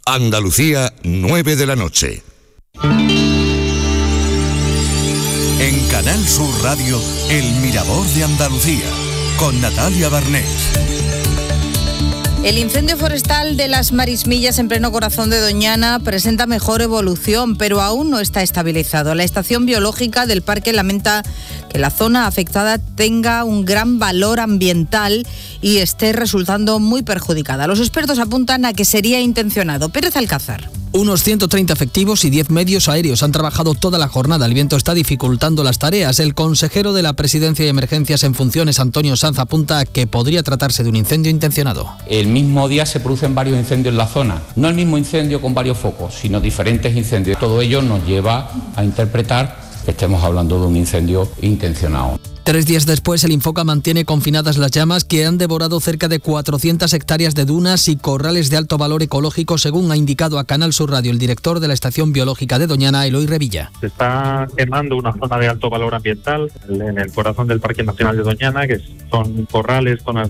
Andalucía, 9 de la noche. En Canal Sur Radio, El Mirador de Andalucía, con Natalia Barnés. El incendio forestal de las Marismillas en pleno corazón de Doñana presenta mejor evolución, pero aún no está estabilizado. La estación biológica del parque lamenta que la zona afectada tenga un gran valor ambiental y esté resultando muy perjudicada. Los expertos apuntan a que sería intencionado. Pérez Alcázar. Unos 130 efectivos y 10 medios aéreos han trabajado toda la jornada. El viento está dificultando las tareas. El consejero de la Presidencia y Emergencias en funciones, Antonio Sanz, apunta a que podría tratarse de un incendio intencionado. El mismo día se producen varios incendios en la zona. No el mismo incendio con varios focos, sino diferentes incendios. Todo ello nos lleva a interpretar que estemos hablando de un incendio intencionado. 3 días después, el Infoca mantiene confinadas las llamas que han devorado cerca de 400 hectáreas de dunas y corrales de alto valor ecológico, según ha indicado a Canal Sur Radio el director de la Estación Biológica de Doñana, Eloy Revilla. Se está quemando una zona de alto valor ambiental en el corazón del Parque Nacional de Doñana, que son corrales, zonas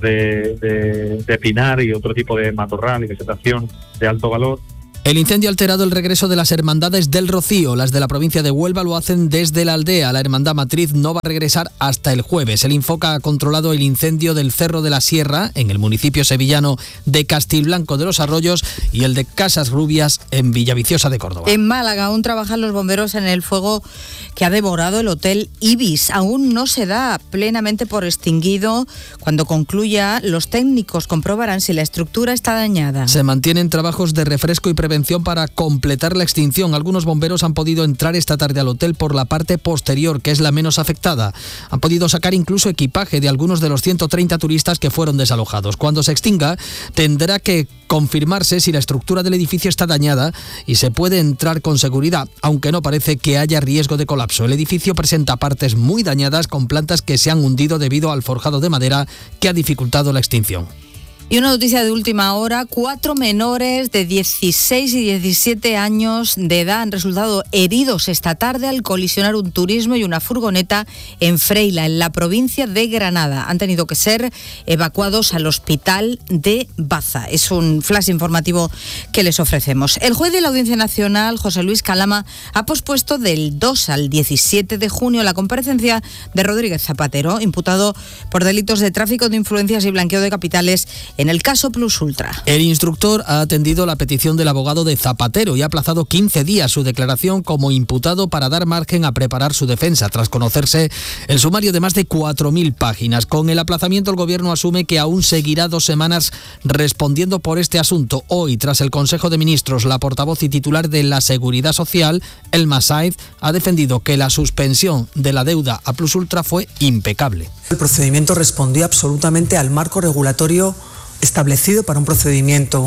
de pinar y otro tipo de matorral y vegetación de alto valor. El incendio ha alterado el regreso de las hermandades del Rocío. Las de la provincia de Huelva lo hacen desde la aldea. La hermandad matriz no va a regresar hasta el jueves. El Infoca ha controlado el incendio del Cerro de la Sierra, en el municipio sevillano de Castilblanco de los Arroyos, y el de Casas Rubias, en Villaviciosa de Córdoba. En Málaga aún trabajan los bomberos en el fuego que ha devorado el Hotel Ibis. Aún no se da plenamente por extinguido. Cuando concluya, los técnicos comprobarán si la estructura está dañada. Se mantienen trabajos de refresco y prevención para completar la extinción. Algunos bomberos han podido entrar esta tarde al hotel por la parte posterior, que es la menos afectada. Han podido sacar incluso equipaje de algunos de los 130 turistas que fueron desalojados. Cuando se extinga, tendrá que confirmarse si la estructura del edificio está dañada y se puede entrar con seguridad, aunque no parece que haya riesgo de colapso. El edificio presenta partes muy dañadas con plantas que se han hundido debido al forjado de madera que ha dificultado la extinción. Y una noticia de última hora: 4 menores de 16 y 17 años de edad han resultado heridos esta tarde al colisionar un turismo y una furgoneta en Freila, en la provincia de Granada. Han tenido que ser evacuados al hospital de Baza. Es un flash informativo que les ofrecemos. El juez de la Audiencia Nacional, José Luis Calama, ha pospuesto del 2 al 17 de junio la comparecencia de Rodríguez Zapatero, imputado por delitos de tráfico de influencias y blanqueo de capitales en el caso Plus Ultra. El instructor ha atendido la petición del abogado de Zapatero y ha aplazado 15 días su declaración como imputado para dar margen a preparar su defensa, tras conocerse el sumario de más de 4.000 páginas. Con el aplazamiento, el Gobierno asume que aún seguirá 2 semanas respondiendo por este asunto. Hoy, tras el Consejo de Ministros, la portavoz y titular de la Seguridad Social, Elma Saez, ha defendido que la suspensión de la deuda a Plus Ultra fue impecable. El procedimiento respondió absolutamente al marco regulatorio establecido para un procedimiento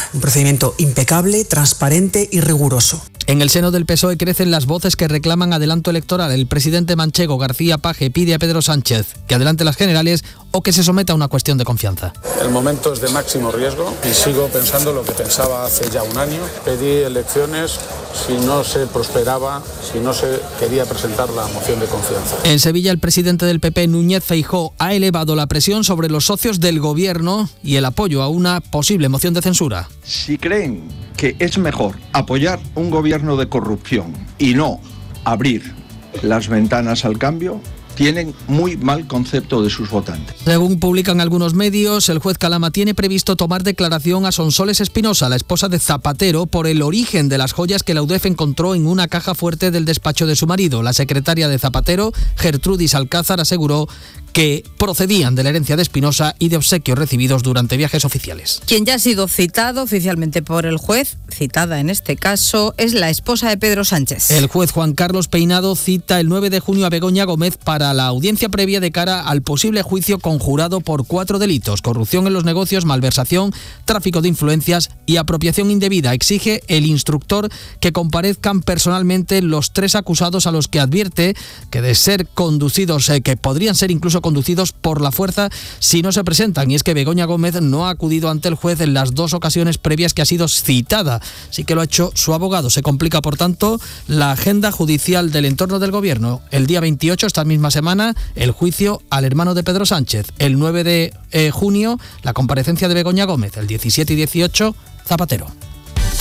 impecable, transparente y riguroso. En el seno del PSOE crecen las voces que reclaman adelanto electoral. El presidente manchego, García Paje, pide a Pedro Sánchez que adelante las generales o que se someta a una cuestión de confianza. El momento es de máximo riesgo y sigo pensando lo que pensaba hace ya un año. Pedí elecciones si no se prosperaba, si no se quería presentar la moción de confianza. En Sevilla, el presidente del PP, Núñez Feijóo, ha elevado la presión sobre los socios del Gobierno y el apoyo a una posible moción de censura. Si creen que es mejor apoyar un gobierno de corrupción y no abrir las ventanas al cambio, tienen muy mal concepto de sus votantes. Según publican algunos medios, el juez Calama tiene previsto tomar declaración a Sonsoles Espinosa, la esposa de Zapatero, por el origen de las joyas que la UDEF encontró en una caja fuerte del despacho de su marido. La secretaria de Zapatero, Gertrudis Alcázar, aseguró que procedían de la herencia de Espinosa y de obsequios recibidos durante viajes oficiales. Quien ya ha sido citado oficialmente por el juez, citada en este caso, es la esposa de Pedro Sánchez. El juez Juan Carlos Peinado cita el 9 de junio a Begoña Gómez para la audiencia previa de cara al posible juicio conjurado por 4 delitos: corrupción en los negocios, malversación, tráfico de influencias y apropiación indebida. Exige el instructor que comparezcan personalmente los 3 acusados, a los que advierte que de ser conducidos, que podrían ser incluso conducidos por la fuerza si no se presentan. Y es que Begoña Gómez no ha acudido ante el juez en las 2 ocasiones previas que ha sido citada. Sí que lo ha hecho su abogado. Se complica, por tanto, la agenda judicial del entorno del Gobierno. El día 28, esta misma semana, el juicio al hermano de Pedro Sánchez. El 9 de junio, la comparecencia de Begoña Gómez. El 17 y 18, Zapatero.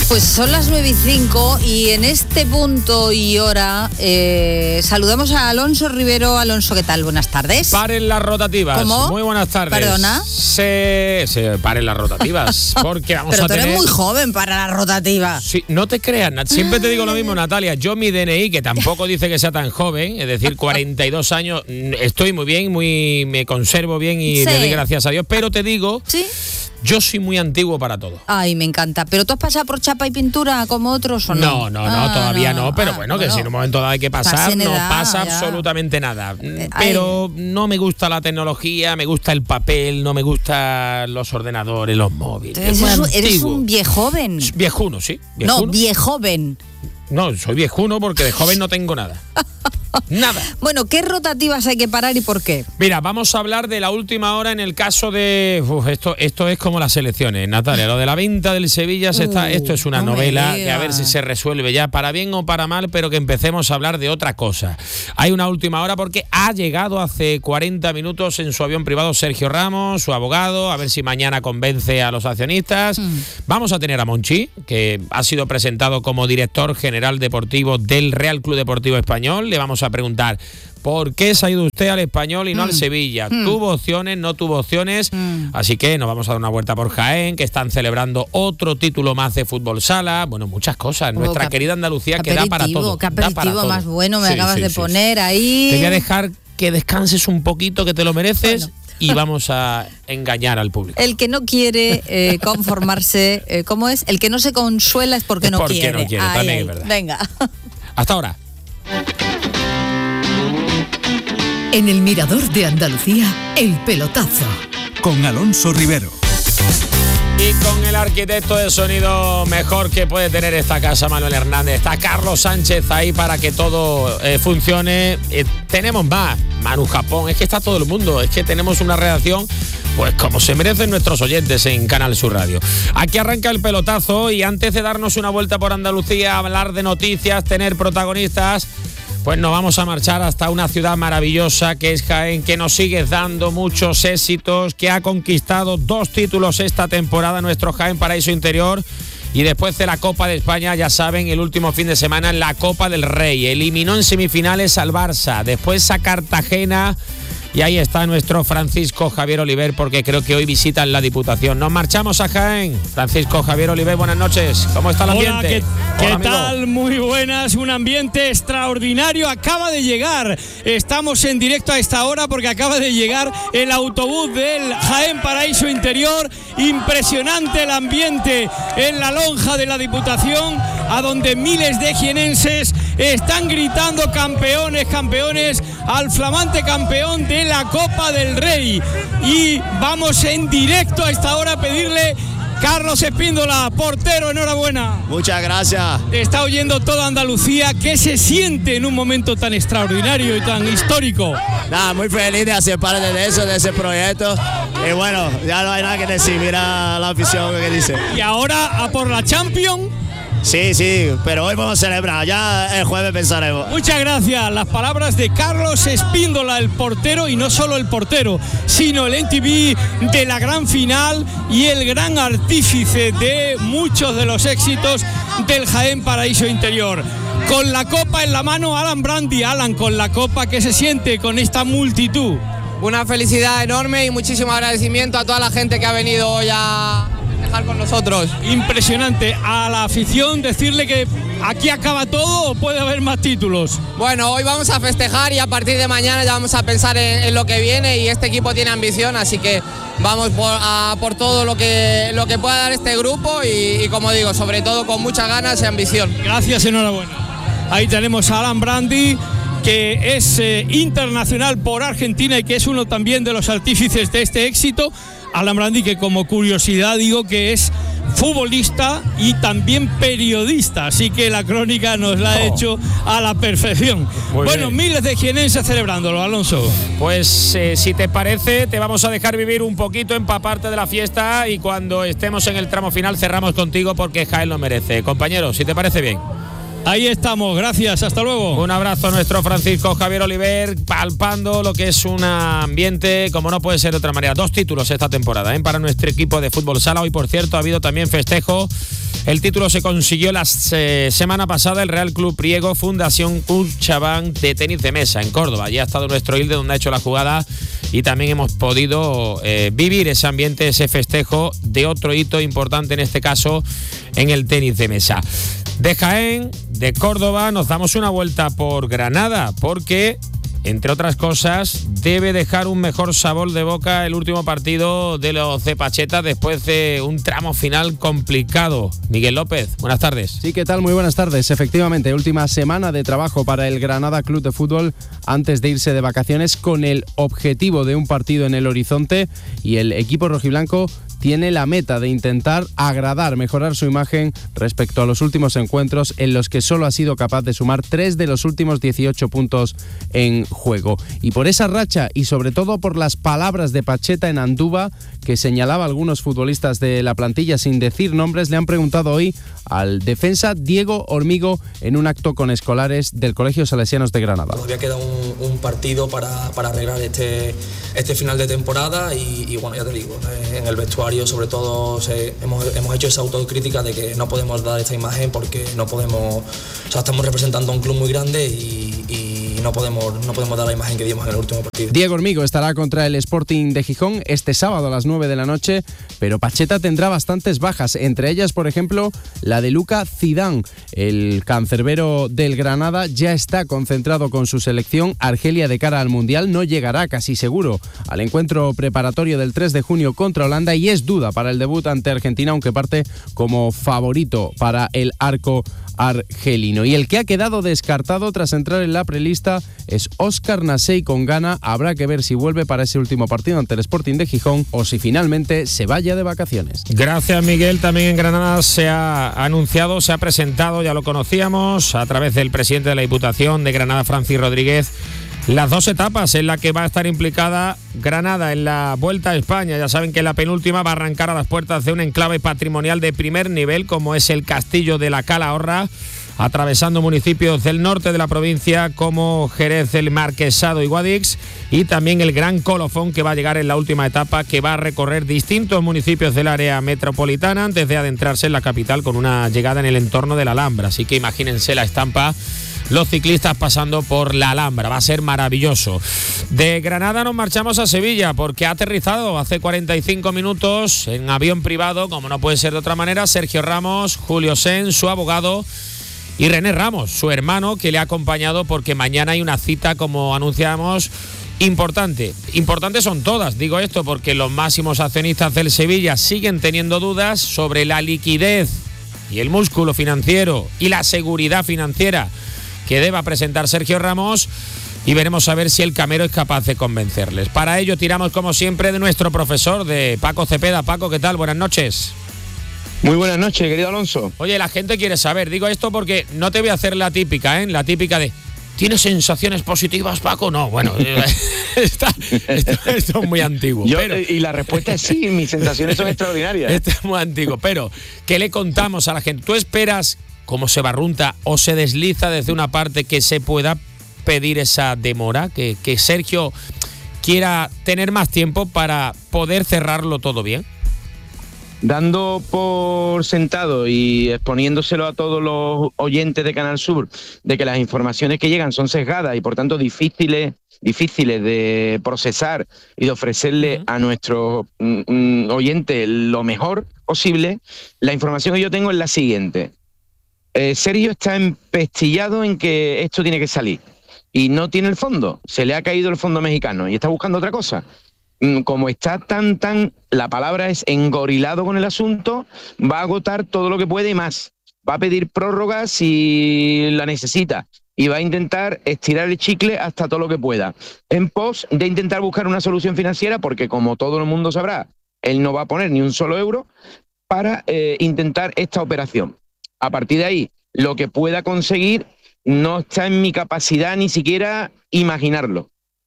Pues son las 9:05 y en este punto y hora saludamos a Alonso Rivero. Alonso, ¿qué tal? Buenas tardes. Paren las rotativas. ¿Cómo? Muy buenas tardes. ¿Perdona? Se paren las rotativas porque vamos Pero a tener... Pero tú eres muy joven para la rotativa. Sí, no te creas, siempre te digo lo mismo, Natalia. Yo mi DNI, que tampoco dice que sea tan joven, es decir, 42 años, estoy muy bien, me conservo bien y Sí. le doy gracias a Dios, pero te digo... ¿Sí? Yo soy muy antiguo para todo. Ay, me encanta. ¿Pero tú has pasado por chapa y pintura como otros o no? No, todavía no, pero bueno, que si en un momento dado hay que pasar, no edad, pasa ya. absolutamente nada. Pero no me gusta la tecnología, me gusta el papel, no me gustan los ordenadores, los móviles. Eres un viejoven. Viejuno, sí. ¿Viejuno? No, viejoven. No, soy viejuno porque de joven no tengo nada. Nada. Bueno, ¿qué rotativas hay que parar y por qué? Mira, vamos a hablar de la última hora en el caso de... esto es como las elecciones, Natalia. Lo de la venta del Sevilla, esto es una novela que a ver si se resuelve ya para bien o para mal, pero que empecemos a hablar de otra cosa. Hay una última hora porque ha llegado hace 40 minutos en su avión privado Sergio Ramos, su abogado, a ver si mañana convence a los accionistas. Vamos a tener a Monchi, que ha sido presentado como director general deportivo del Real Club Deportivo Español. Le vamos a preguntar ¿por qué se ha ido usted al Español y no al Sevilla? ¿Tuvo opciones, no tuvo opciones? Así que nos vamos a dar una vuelta por Jaén, que están celebrando otro título más de fútbol sala. Bueno, muchas cosas. Nuestra querida Andalucía que da para todo. Qué aperitivo más bueno me acabas de poner ahí. Te voy a dejar que descanses un poquito, que te lo mereces. Bueno. Y vamos a engañar al público. El que no quiere conformarse, ¿cómo es? El que no se consuela es porque no quiere. Porque no quiere, también es verdad. Venga. Hasta ahora. En el Mirador de Andalucía, El Pelotazo. Con Alonso Rivero. Y con el arquitecto de sonido mejor que puede tener esta casa, Manuel Hernández. Está Carlos Sánchez ahí para que todo funcione. Tenemos más. Manu Japón. Es que está todo el mundo. Es que tenemos una redacción, pues como se merecen nuestros oyentes en Canal Sur Radio. Aquí arranca el pelotazo y antes de darnos una vuelta por Andalucía, hablar de noticias, tener protagonistas, pues nos vamos a marchar hasta una ciudad maravillosa que es Jaén, que nos sigue dando muchos éxitos, que ha conquistado 2 títulos esta temporada, nuestro Jaén Paraíso Interior. Y después de la Copa de España, ya saben, el último fin de semana en la Copa del Rey. Eliminó en semifinales al Barça, después a Cartagena. Y ahí está nuestro Francisco Javier Oliver, porque creo que hoy visitan la Diputación. Nos marchamos a Jaén. Francisco Javier Oliver, buenas noches. ¿Cómo está el ambiente? Hola, ¿qué tal? Muy buenas, un ambiente extraordinario. Acaba de llegar, estamos en directo a esta hora porque acaba de llegar el autobús del Jaén Paraíso Interior. Impresionante el ambiente en la lonja de la Diputación, a donde miles de jienenses están gritando campeones, campeones, al flamante campeón de la Copa del Rey. Y vamos en directo a esta hora a pedirle, Carlos Espíndola, portero, enhorabuena. Muchas gracias. Te está oyendo toda Andalucía. ¿Qué se siente en un momento tan extraordinario y tan histórico? Nada, muy feliz de hacer parte de eso, de ese proyecto. Y bueno, ya no hay nada que decir, mira la afición que dice. Y ahora a por la Champions. Sí, pero hoy vamos a celebrar, ya el jueves pensaremos. Muchas gracias, las palabras de Carlos Espíndola, el portero, y no solo el portero, sino el NTV de la gran final y el gran artífice de muchos de los éxitos del Jaén Paraíso Interior. Con la copa en la mano, Alan Brandi. Alan, con la copa, ¿qué se siente con esta multitud? Una felicidad enorme y muchísimo agradecimiento a toda la gente que ha venido hoy a con nosotros. Impresionante. A la afición decirle que aquí acaba todo o puede haber más títulos. Bueno, hoy vamos a festejar y a partir de mañana ya vamos a pensar en lo que viene, y este equipo tiene ambición, así que vamos por todo lo que pueda dar este grupo y como digo, sobre todo con muchas ganas y ambición. Gracias, enhorabuena. Ahí tenemos a Alan Brandi, que es internacional por Argentina y que es uno también de los artífices de este éxito. Alan Brandi, que como curiosidad digo que es futbolista y también periodista, así que la crónica nos la ha hecho a la perfección. Muy bueno, bien. Miles de jienenses celebrándolo, Alonso. Pues si te parece, te vamos a dejar vivir un poquito, empaparte de la fiesta, y cuando estemos en el tramo final cerramos contigo porque Jaén lo merece. Compañero, si te parece bien. Ahí estamos, gracias, hasta luego. Un abrazo a nuestro Francisco Javier Oliver, palpando lo que es un ambiente como no puede ser de otra manera. 2 títulos esta temporada para nuestro equipo de fútbol sala. Hoy, por cierto, ha habido también festejo El título se consiguió la semana pasada el Real Club Priego Fundación CaixaBank de tenis de mesa en Córdoba. Allí ha estado nuestro Hilde, donde ha hecho la jugada, y también hemos podido vivir ese ambiente, ese festejo de otro hito importante, en este caso en el tenis de mesa. De Jaén, de Córdoba, nos damos una vuelta por Granada, porque, entre otras cosas, debe dejar un mejor sabor de boca el último partido de los de Pacheta después de un tramo final complicado. Miguel López, buenas tardes. Sí, ¿qué tal? Muy buenas tardes. Efectivamente, última semana de trabajo para el Granada Club de Fútbol antes de irse de vacaciones, con el objetivo de un partido en el horizonte, y el equipo rojiblanco tiene la meta de intentar agradar, mejorar su imagen respecto a los últimos encuentros, en los que solo ha sido capaz de sumar 3 de los últimos 18 puntos en juego. Y por esa racha, y sobre todo por las palabras de Pacheta en Andúba, que señalaba a algunos futbolistas de la plantilla sin decir nombres, le han preguntado hoy al defensa Diego Hormigo en un acto con escolares del Colegio Salesianos de Granada. Todavía queda un partido para arreglar este final de temporada y bueno, ya te digo, en el vestuario sobre todo hemos hecho esa autocrítica de que no podemos dar esta imagen porque no podemos, o sea, estamos representando a un club muy grande y no podemos dar la imagen que dimos en el último partido. Diego Hormigo estará contra el Sporting de Gijón este sábado a las 9 de la noche, pero Pacheta tendrá bastantes bajas, entre ellas, por ejemplo, la de Luka Zidane. El cancerbero del Granada ya está concentrado con su selección Argelia de cara al Mundial. No llegará casi seguro al encuentro preparatorio del 3 de junio contra Holanda y es duda para el debut ante Argentina, aunque parte como favorito para el arco argelino. Y el que ha quedado descartado tras entrar en la prelista es Óscar Nasey con Ghana. Habrá que ver si vuelve para ese último partido ante el Sporting de Gijón o si finalmente se vaya de vacaciones. Gracias, Miguel. También en Granada se ha anunciado, se ha presentado, ya lo conocíamos, a través del presidente de la Diputación de Granada, Francis Rodríguez, las 2 etapas en las que va a estar implicada Granada en la Vuelta a España. Ya saben que la penúltima va a arrancar a las puertas de un enclave patrimonial de primer nivel como es el Castillo de la Calahorra, atravesando municipios del norte de la provincia como Jerez, el Marquesado y Guadix, y también el Gran Colofón, que va a llegar en la última etapa, que va a recorrer distintos municipios del área metropolitana antes de adentrarse en la capital con una llegada en el entorno de la Alhambra. Así que imagínense la estampa, los ciclistas pasando por la Alhambra, va a ser maravilloso. De Granada nos marchamos a Sevilla, porque ha aterrizado hace 45 minutos en avión privado, como no puede ser de otra manera, Sergio Ramos, Julio Sen, su abogado, y René Ramos, su hermano, que le ha acompañado porque mañana hay una cita, como anunciamos, importante. Importantes son todas, digo esto porque los máximos accionistas del Sevilla siguen teniendo dudas sobre la liquidez y el músculo financiero y la seguridad financiera que deba presentar Sergio Ramos, y veremos a ver si el Camero es capaz de convencerles. Para ello tiramos, como siempre, de nuestro profesor, de Paco Cepeda. Paco, ¿qué tal? Buenas noches. Muy buenas noches, querido Alonso. Oye, la gente quiere saber, digo esto porque no te voy a hacer la típica, la típica de ¿tienes sensaciones positivas, Paco? No, bueno, esto es muy antiguo. Y la respuesta es sí, mis sensaciones son extraordinarias. Esto es muy antiguo, pero ¿qué le contamos a la gente? ¿Tú esperas, como se barrunta o se desliza desde una parte, que se pueda pedir esa demora, que Sergio quiera tener más tiempo para poder cerrarlo todo bien? Dando por sentado y exponiéndoselo a todos los oyentes de Canal Sur de que las informaciones que llegan son sesgadas y por tanto difíciles de procesar y de ofrecerle a nuestros oyentes lo mejor posible, la información que yo tengo es la siguiente. Sergio está empestillado en que esto tiene que salir y no tiene el fondo, se le ha caído el fondo mexicano y está buscando otra cosa. Como está la palabra es engorilado con el asunto, va a agotar todo lo que puede y más. Va a pedir prórroga si la necesita y va a intentar estirar el chicle hasta todo lo que pueda, en pos de intentar buscar una solución financiera, porque como todo el mundo sabrá, él no va a poner ni un solo euro para intentar esta operación. A partir de ahí, lo que pueda conseguir no está en mi capacidad ni siquiera imaginarlo.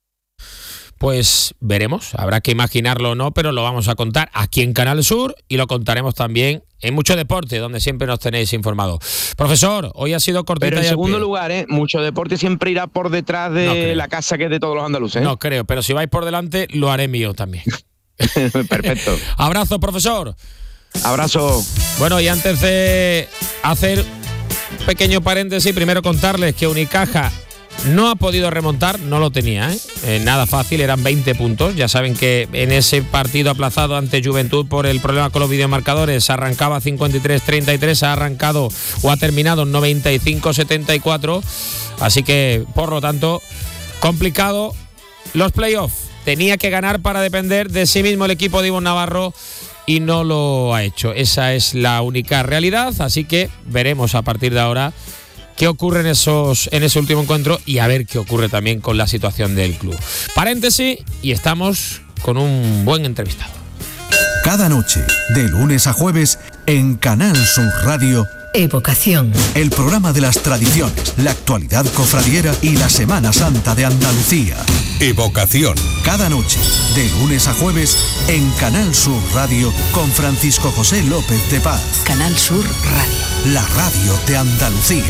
Pues veremos, habrá que imaginarlo o no, pero lo vamos a contar aquí en Canal Sur y lo contaremos también en Mucho Deporte, donde siempre nos tenéis informados. Profesor, hoy ha sido cortita. Pero en segundo lugar, Mucho Deporte siempre irá por detrás de la casa que es de todos los andaluces. No creo, pero si vais por delante, lo haré mío también. Perfecto. Abrazo, profesor. Abrazo. Bueno, y antes de hacer un pequeño paréntesis, primero contarles que Unicaja no ha podido remontar, no lo tenía, nada fácil, eran 20 puntos. Ya saben que en ese partido aplazado ante Juventud por el problema con los videomarcadores arrancaba 53-33, ha arrancado o ha terminado 95-74, así que por lo tanto complicado los playoffs. Tenía que ganar para depender de sí mismo el equipo de Ivonne Navarro y no lo ha hecho. Esa es la única realidad, así que veremos a partir de ahora qué ocurre en ese último encuentro y a ver qué ocurre también con la situación del club. Paréntesis, y estamos con un buen entrevistado. Cada noche, de lunes a jueves, en Canal Sur Radio, Evocación. El programa de las tradiciones, la actualidad cofradiera y la Semana Santa de Andalucía. Evocación. Cada noche, de lunes a jueves, en Canal Sur Radio, con Francisco José López de Paz. Canal Sur Radio. La radio de Andalucía.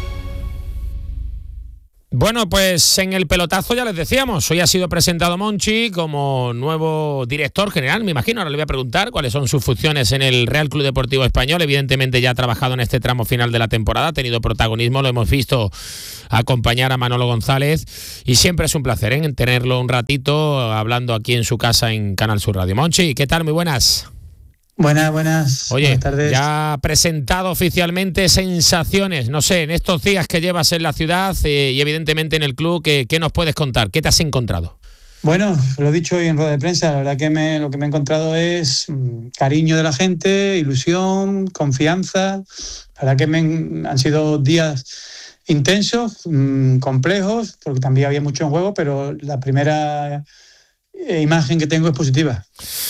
Bueno, pues en el pelotazo ya les decíamos, hoy ha sido presentado Monchi como nuevo director general, me imagino. Ahora le voy a preguntar cuáles son sus funciones en el Real Club Deportivo Español. Evidentemente ya ha trabajado en este tramo final de la temporada, ha tenido protagonismo, lo hemos visto acompañar a Manolo González y siempre es un placer tenerlo un ratito hablando aquí en su casa en Canal Sur Radio. Monchi, ¿qué tal? Muy buenas. Buenas. Oye, buenas tardes. Ya presentado oficialmente, sensaciones, no sé, en estos días que llevas en la ciudad y evidentemente en el club, ¿qué nos puedes contar? ¿Qué te has encontrado? Bueno, lo he dicho hoy en rueda de prensa, la verdad que lo que me he encontrado es cariño de la gente, ilusión, confianza. La verdad que han sido días intensos, complejos, porque también había mucho en juego, pero la primera imagen que tengo es positiva.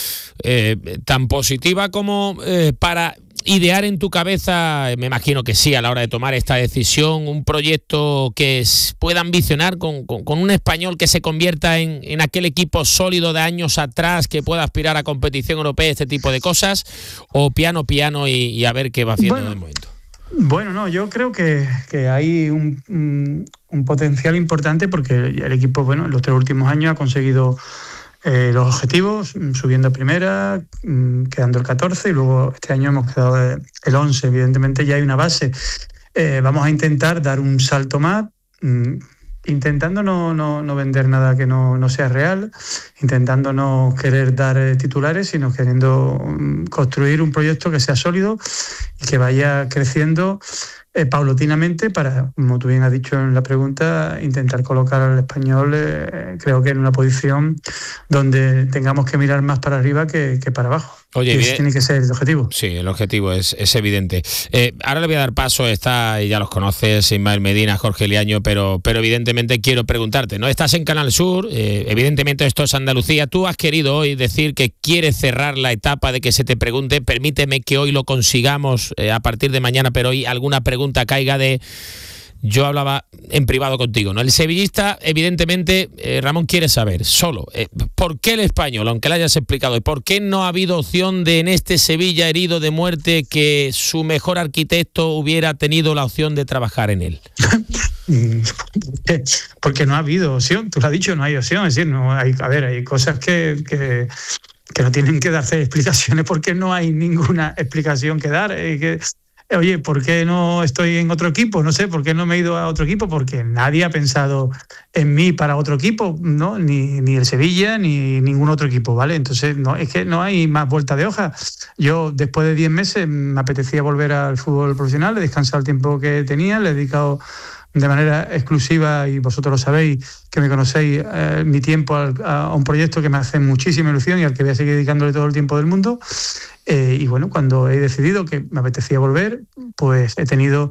Tan positiva como para idear en tu cabeza, me imagino que sí, a la hora de tomar esta decisión, un proyecto que pueda ambicionar con un español que se convierta en aquel equipo sólido de años atrás, que pueda aspirar a competición europea, este tipo de cosas, o piano y a ver qué va haciendo en el momento. Bueno, no, yo creo que hay un potencial importante porque el equipo, bueno, en los 3 últimos años ha conseguido los objetivos, subiendo a primera, quedando el 14 y luego este año hemos quedado el 11. Evidentemente ya hay una base. Vamos a intentar dar un salto más, intentando no vender nada que no sea real, intentando no querer dar titulares, sino queriendo construir un proyecto que sea sólido y que vaya creciendo paulatinamente para, como tú bien has dicho en la pregunta, intentar colocar al español creo que en una posición donde tengamos que mirar más para arriba que para abajo. Oye, ese tiene que ser el objetivo. Sí, el objetivo es evidente. Ahora le voy a dar paso, ya los conoces, Ismael Medina, Jorge Liaño, pero evidentemente quiero preguntarte, ¿no? Estás en Canal Sur, evidentemente esto es Andalucía. Tú has querido hoy decir que quieres cerrar la etapa de que se te pregunte. Permíteme que hoy lo consigamos a partir de mañana, pero hoy alguna pregunta caiga de... Yo hablaba en privado contigo, ¿no? El sevillista, evidentemente, Ramón quiere saber, solo, ¿por qué el español, aunque le hayas explicado, y por qué no ha habido opción de en este Sevilla herido de muerte que su mejor arquitecto hubiera tenido la opción de trabajar en él? Porque no ha habido opción, tú lo has dicho, no hay opción, es decir, no hay, hay cosas que no tienen que darse explicaciones porque no hay ninguna explicación que dar. Oye, ¿por qué no estoy en otro equipo? No sé, ¿por qué no me he ido a otro equipo? Porque nadie ha pensado en mí para otro equipo, ¿no? Ni el Sevilla, ni ningún otro equipo, ¿vale? Entonces, no, es que no hay más vuelta de hoja. Yo, después de 10 meses, me apetecía volver al fútbol profesional, he descansado el tiempo que tenía, le he dedicado de manera exclusiva, y vosotros lo sabéis, que me conocéis, mi tiempo a un proyecto que me hace muchísima ilusión y al que voy a seguir dedicándole todo el tiempo del mundo. Y bueno, cuando he decidido que me apetecía volver, pues he tenido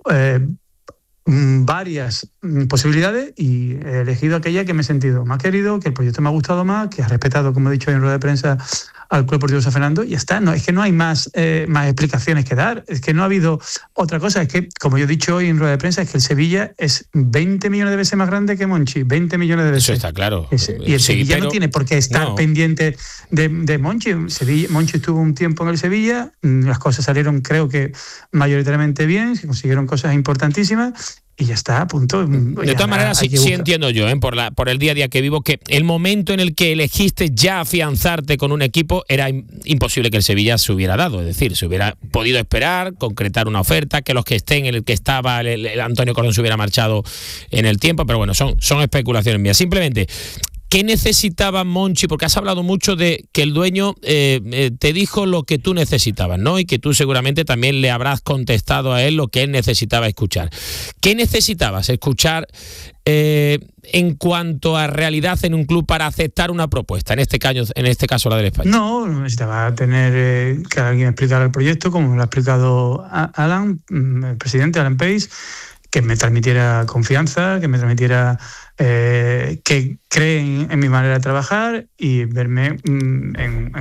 varias posibilidades y he elegido aquella que me he sentido más querido, que el proyecto me ha gustado más, que ha respetado, como he dicho en rueda de prensa, al Club Deportivo San Fernando, y ya está. No, es que no hay más explicaciones que dar, es que no ha habido otra cosa. Es que, como yo he dicho hoy en rueda de prensa, es que el Sevilla es 20 millones de veces más grande que Monchi, 20 millones de veces. Eso está claro. Y el Sevilla no tiene por qué estar pendiente de Monchi. Monchi estuvo un tiempo en el Sevilla, las cosas salieron, creo que mayoritariamente bien, se consiguieron cosas importantísimas, y ya está, a punto. De todas maneras, sí entiendo yo, por el día a día que vivo, que el momento en el que elegiste ya afianzarte con un equipo era imposible que el Sevilla se hubiera dado, es decir, se hubiera podido esperar, concretar una oferta, que los que estén en el que estaba el Antonio Colón se hubiera marchado en el tiempo, pero bueno, son especulaciones mías. Simplemente, ¿qué necesitaba Monchi? Porque has hablado mucho de que el dueño te dijo lo que tú necesitabas, ¿no? Y que tú seguramente también le habrás contestado a él lo que él necesitaba escuchar. ¿Qué necesitabas escuchar en cuanto a realidad en un club para aceptar una propuesta? En este caso la del Español. No, necesitaba tener que alguien explicara el proyecto, como me lo ha explicado Alan, el presidente Alan Pace, que me transmitiera confianza, que me transmitiera que creen en mi manera de trabajar y verme en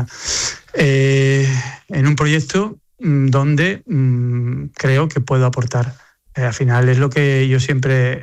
un proyecto donde creo que puedo aportar. Al final es lo que yo siempre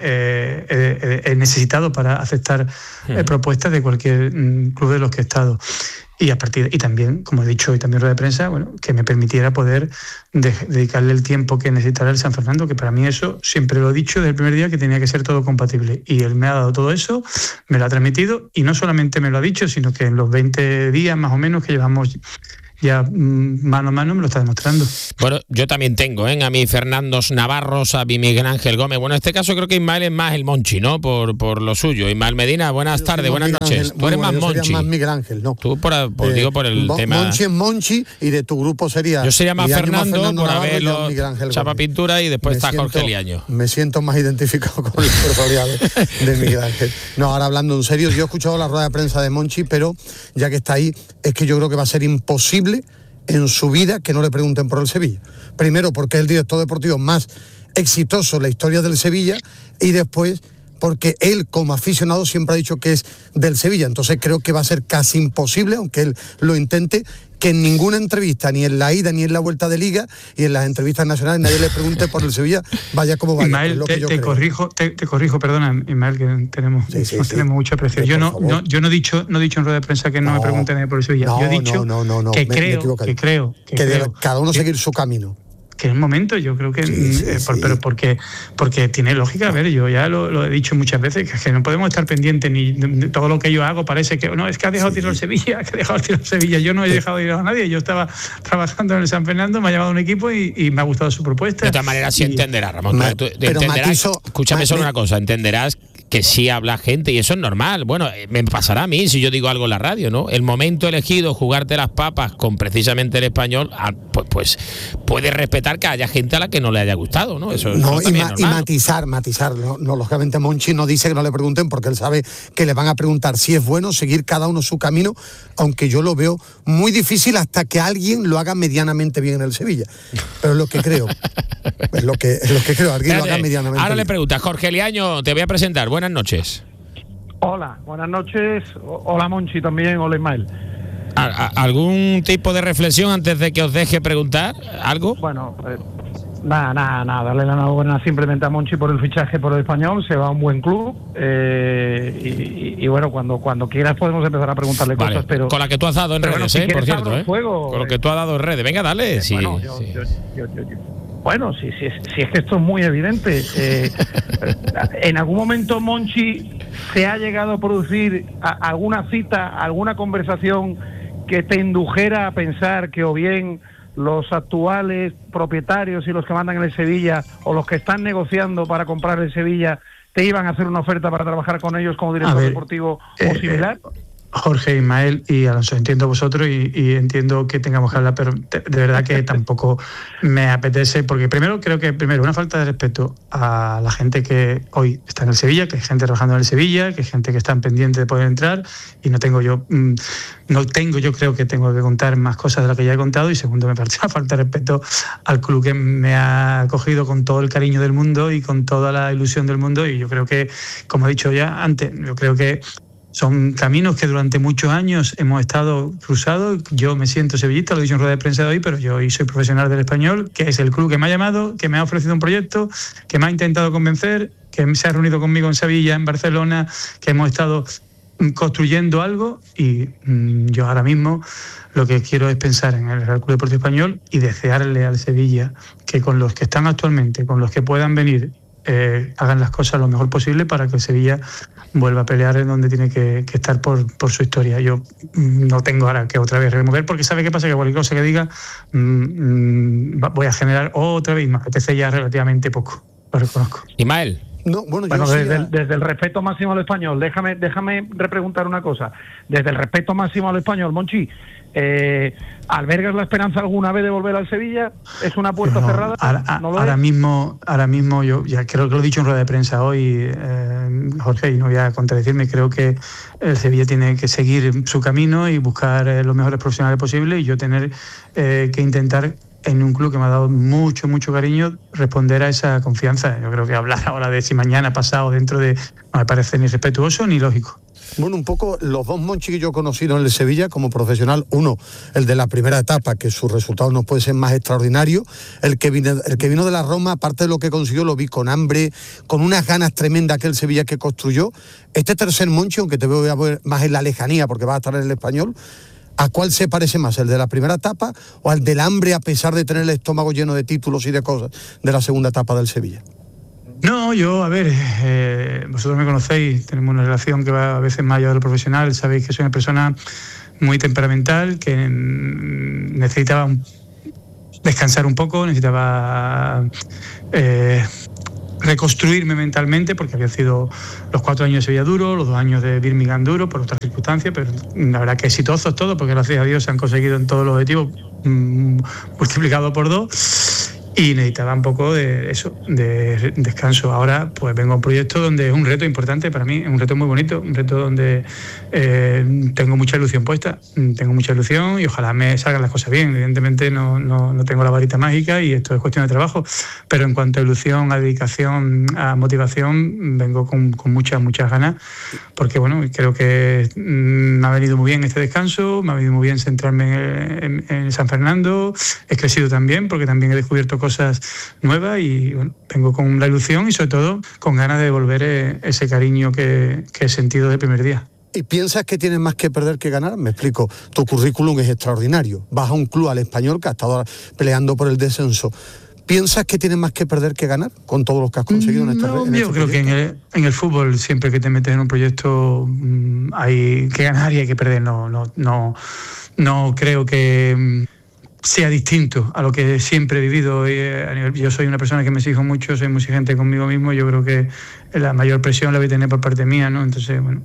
he necesitado para aceptar propuestas de cualquier club de los que he estado. Y también, como he dicho hoy también en rueda de prensa, bueno, que me permitiera poder dedicarle el tiempo que necesitara el San Fernando, que para mí eso siempre lo he dicho desde el primer día, que tenía que ser todo compatible. Y él me ha dado todo eso, me lo ha transmitido, y no solamente me lo ha dicho, sino que en los 20 días más o menos que llevamos ya mano a mano me lo está demostrando. Bueno, yo también tengo a mi Fernando Navarros, a mi Miguel Ángel Gómez. Bueno, en este caso creo que Ismael es más el Monchi, ¿no? Por lo suyo. Ismael Medina, buenas tardes, buenas noches. Tú eres más Monchi. Más Miguel Ángel, ¿no? Tú digo por el tema. Monchi es Monchi y de tu grupo sería. Yo sería más Fernando por haberlo chapa pintura y después está Jorge Liaño. Me siento más identificado con el personalidad de Miguel Ángel. No, ahora hablando en serio, yo he escuchado la rueda de prensa de Monchi, pero ya que está ahí, es que yo creo que va a ser imposible en su vida que no le pregunten por el Sevilla. Primero porque es el director deportivo más exitoso en la historia del Sevilla, y después porque él como aficionado siempre ha dicho que es del Sevilla. Entonces creo que va a ser casi imposible, aunque él lo intente, que en ninguna entrevista, ni en la ida ni en la vuelta de Liga y en las entrevistas nacionales, nadie le pregunte por el Sevilla, vaya como vaya. Ismael, te corrijo, perdona, Ismael, que tenemos mucha presión. Yo no he dicho en rueda de prensa que no me pregunten nadie por el Sevilla. Yo he dicho que creo que debe cada uno seguir su camino. Que en un momento yo creo que pero porque tiene lógica. A ver, yo ya lo he dicho muchas veces, que no podemos estar pendientes ni de todo lo que yo hago. Parece que no, es que ha dejado tirar el Sevilla, yo no he dejado ir a nadie. Yo estaba trabajando en el San Fernando, me ha llamado un equipo y me ha gustado su propuesta. De todas maneras sí entenderás, Ramón. Escúchame solo una cosa, entenderás que sí habla gente y eso es normal. Bueno, me pasará a mí si yo digo algo en la radio, ¿no? El momento elegido, jugarte las papas con precisamente el Español, pues puede respetar que haya gente a la que no le haya gustado, ¿no? Eso también es normal. Y matizar. No, lógicamente Monchi no dice que no le pregunten porque él sabe que le van a preguntar si es bueno seguir cada uno su camino, aunque yo lo veo muy difícil hasta que alguien lo haga medianamente bien en el Sevilla. Pero es lo que creo. es lo que creo, alguien lo haga medianamente ahora bien. Le preguntas, Jorge Liaño, te voy a presentar. Buenas noches. Hola, buenas noches. Hola Monchi también, hola Ismael. ¿Algún tipo de reflexión antes de que os deje preguntar? ¿Algo? Bueno, nada, darle la enhorabuena simplemente a Monchi por el fichaje por el Español, se va a un buen club y bueno, cuando quieras podemos empezar a pregunarle cosas, pero... Con la que tú has dado en redes, si por cierto, con lo que tú has dado en redes. Venga, dale. Sí, bueno, bueno, si es que esto es muy evidente. En algún momento Monchi se ha llegado a producir alguna cita, alguna conversación que te indujera a pensar que o bien los actuales propietarios y los que mandan en el Sevilla o los que están negociando para comprar el Sevilla te iban a hacer una oferta para trabajar con ellos como director deportivo o similar? Jorge, Ismael y Alonso, entiendo vosotros y entiendo que tengamos que hablar, pero de verdad que tampoco me apetece, porque creo que una falta de respeto a la gente que hoy está en el Sevilla, que hay gente trabajando en el Sevilla, que hay gente que está pendiente de poder entrar, y creo que tengo que contar más cosas de las que ya he contado, y segundo, me parece una falta de respeto al club que me ha acogido con todo el cariño del mundo y con toda la ilusión del mundo, y yo creo que, como he dicho ya antes, yo creo que son caminos que durante muchos años hemos estado cruzados. Yo me siento sevillista, lo he dicho en rueda de prensa de hoy, pero yo hoy soy profesional del Español, que es el club que me ha llamado, que me ha ofrecido un proyecto, que me ha intentado convencer, que se ha reunido conmigo en Sevilla, en Barcelona, que hemos estado construyendo algo, y yo ahora mismo lo que quiero es pensar en el Real Club Deportivo Español y desearle al Sevilla que con los que están actualmente, con los que puedan venir hagan las cosas lo mejor posible para que el Sevilla vuelva a pelear en donde tiene que estar por su historia. Yo no tengo ahora que otra vez remover, porque ¿sabe qué pasa? Que cualquier cosa que diga voy a generar otra vez, y me apetece ya relativamente poco, lo reconozco. Ismael. No, bueno, desde el respeto máximo al español, déjame repreguntar una cosa. Desde el respeto máximo al español, Monchi, ¿albergas la esperanza alguna vez de volver al Sevilla? ¿Es una puerta cerrada? Ahora mismo yo ya creo que lo he dicho en rueda de prensa hoy, Jorge, y no voy a contradecirme. Creo que el Sevilla tiene que seguir su camino y buscar los mejores profesionales posibles, y yo tener que intentar, en un club que me ha dado mucho cariño, responder a esa confianza. Yo creo que hablar ahora de si mañana, pasado, dentro de... no me parece ni respetuoso ni lógico. Bueno, un poco los dos Monchi que yo he conocido en el Sevilla como profesional, uno, el de la primera etapa, que sus resultados no pueden ser más extraordinarios, el que vino de la Roma, aparte de lo que consiguió, lo vi con hambre, con unas ganas tremendas que el Sevilla que construyó. Este tercer Monchi, aunque te veo a ver más en la lejanía porque va a estar en el Español, ¿a cuál se parece más? ¿El de la primera etapa o al del hambre, a pesar de tener el estómago lleno de títulos y de cosas, de la segunda etapa del Sevilla? No, yo, a ver, vosotros me conocéis, tenemos una relación que va a veces más allá de lo profesional, sabéis que soy una persona muy temperamental, que necesitaba descansar un poco, necesitaba reconstruirme mentalmente, porque había sido los 4 años de Sevilla duro, los 2 años de Birmingham duro, por otras circunstancias, pero la verdad que exitosos todos, porque gracias a Dios se han conseguido en todos los objetivos, multiplicado por 2. Y necesitaba un poco de eso, de descanso. Ahora pues vengo a un proyecto donde es un reto importante para mí, es un reto muy bonito, un reto donde tengo mucha ilusión puesta, y ojalá me salgan las cosas bien. Evidentemente no tengo la varita mágica y esto es cuestión de trabajo, pero en cuanto a ilusión, a dedicación, a motivación, vengo con muchas ganas, porque bueno, creo que me ha venido muy bien este descanso, me ha venido muy bien centrarme en San Fernando, he crecido también porque también he descubierto cosas nuevas y bueno, vengo con la ilusión y sobre todo con ganas de devolver ese cariño que he sentido desde el primer día. ¿Y piensas que tienes más que perder que ganar? Me explico, tu currículum es extraordinario, vas a un club, al Español, que ha estado peleando por el descenso. ¿Piensas que tienes más que perder que ganar con todos los que has conseguido en esta No, yo creo que en el fútbol, siempre que te metes en un proyecto, hay que ganar y hay que perder. No creo que sea distinto a lo que siempre he vivido. Yo soy una persona que me exijo mucho, soy muy exigente conmigo mismo. Yo creo que la mayor presión la voy a tener por parte mía, ¿no? Entonces, bueno,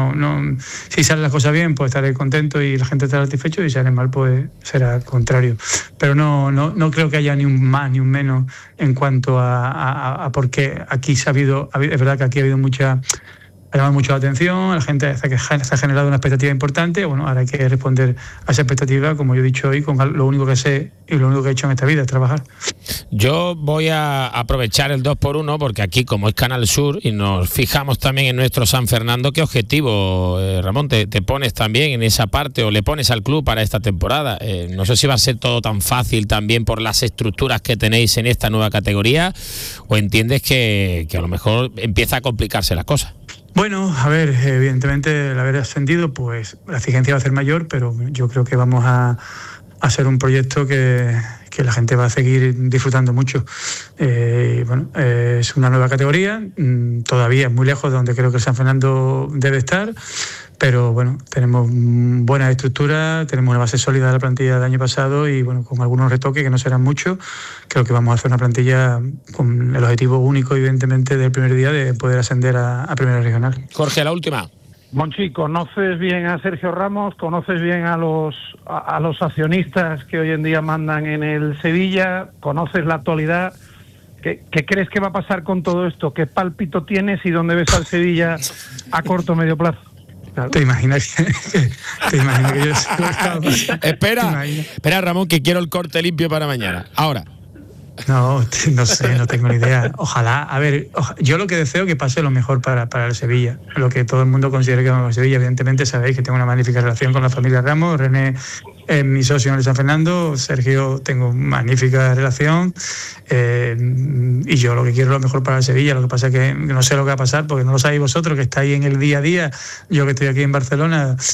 si salen las cosas bien, pues estaré contento y la gente estará satisfecho, y si salen mal, pues será contrario. Pero no creo que haya ni un más ni un menos en cuanto a porque aquí es verdad que aquí ha habido ha llamado mucho la atención, la gente se ha generado una expectativa importante. Bueno, ahora hay que responder a esa expectativa, como yo he dicho hoy, con lo único que sé y lo único que he hecho en esta vida, es trabajar. Yo voy a aprovechar el 2x1 porque aquí, como es Canal Sur y nos fijamos también en nuestro San Fernando, ¿qué objetivo, Ramón, te pones también en esa parte o le pones al club para esta temporada? No sé si va a ser todo tan fácil también por las estructuras que tenéis en esta nueva categoría, o entiendes que a lo mejor empieza a complicarse la cosa. Bueno, a ver, evidentemente el haber ascendido, pues la exigencia va a ser mayor, pero yo creo que vamos a hacer un proyecto que la gente va a seguir disfrutando mucho. Es una nueva categoría, todavía es muy lejos de donde creo que el San Fernando debe estar, pero bueno, tenemos buena estructura, tenemos una base sólida de la plantilla del año pasado y bueno, con algunos retoques que no serán muchos, creo que vamos a hacer una plantilla con el objetivo único, evidentemente, del primer día de poder ascender a Primera Regional. Jorge, la última. Monchi, ¿conoces bien a Sergio Ramos? ¿Conoces bien a los accionistas que hoy en día mandan en el Sevilla? ¿Conoces la actualidad? ¿Qué crees que va a pasar con todo esto? ¿Qué pálpito tienes y dónde ves al Sevilla a corto o medio plazo? Claro. ¿Te imaginas que yo... Espera, Ramón, que quiero el corte limpio para mañana. Ahora. No sé, no tengo ni idea. Ojalá, a ver, yo lo que deseo es que pase lo mejor para el Sevilla, lo que todo el mundo considera que va a Sevilla. Evidentemente sabéis que tengo una magnífica relación con la familia Ramos, René es mi socio en el San Fernando, Sergio tengo magnífica relación, y yo lo que quiero es lo mejor para el Sevilla. Lo que pasa es que no sé lo que va a pasar porque no lo sabéis vosotros, que estáis en el día a día. Yo que estoy aquí en Barcelona,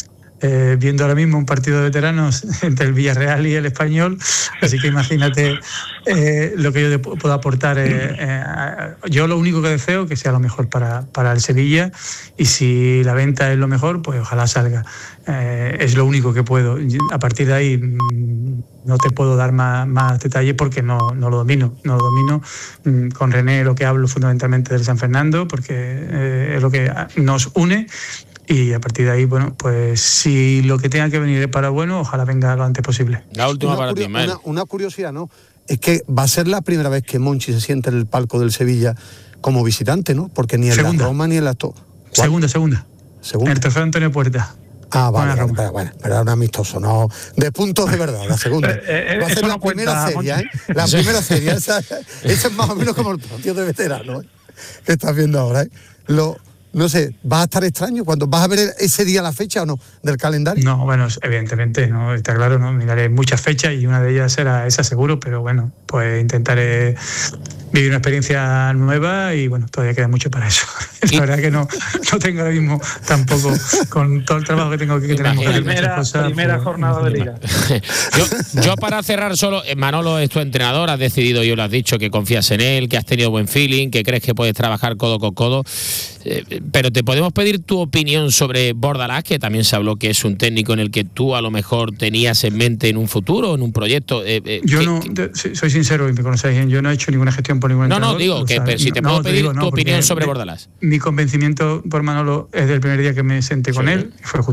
viendo ahora mismo un partido de veteranos entre el Villarreal y el Español, así que imagínate lo que yo puedo aportar. Yo lo único que deseo que sea lo mejor para el Sevilla, y si la venta es lo mejor, pues ojalá salga. Es lo único que puedo. A partir de ahí no te puedo dar más detalles porque no lo domino. Con René lo que hablo fundamentalmente del San Fernando, porque es lo que nos une. Y a partir de ahí, bueno, pues si lo que tenga que venir es para bueno, ojalá venga lo antes posible. La última para ti, Mel. Una curiosidad, ¿no? Es que va a ser la primera vez que Monchi se siente en el palco del Sevilla como visitante, ¿no? Porque ni en la Roma ni en la... Segunda. El trofeo Antonio Puerta. Ah, vale, bueno, pero era un amistoso, no de puntos de verdad, la segunda. Va a ser la primera serie, ¿eh? La primera serie, esa es más o menos como el partido de veterano, ¿eh? Que estás viendo ahora, ¿eh? No sé, ¿vas a estar extraño cuando vas a ver ese día la fecha o no del calendario? No, bueno, evidentemente, no está claro, no miraré muchas fechas y una de ellas será esa seguro, pero bueno, pues intentaré vivir una experiencia nueva y bueno, todavía queda mucho para eso. La verdad que no tengo ahora mismo tampoco, con todo el trabajo que tengo que tenemos primera jornada de liga. Yo para cerrar solo, Manolo es tu entrenador, has decidido, yo lo has dicho, que confías en él, que has tenido buen feeling, que crees que puedes trabajar codo con codo, pero te podemos pedir tu opinión sobre Bordalás, que también se habló que es un técnico en el que tú a lo mejor tenías en mente en un futuro, en un proyecto. Yo soy sincero y me conocéis bien, yo no he hecho ninguna gestión por ningún entrenador. No, digo que si te puedo pedir tu opinión sobre Bordalás. Mi convencimiento por Manolo es del primer día que me senté con él, fue